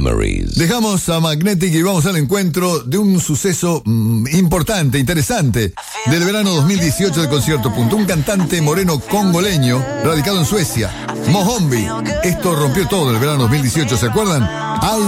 Memories. Dejamos a Magnetic y vamos al encuentro de un suceso importante, interesante, del verano 2018 de Concierto Punto. Un cantante moreno congoleño, radicado en Suecia, Mohombi. Esto rompió todo el verano 2018, ¿se acuerdan?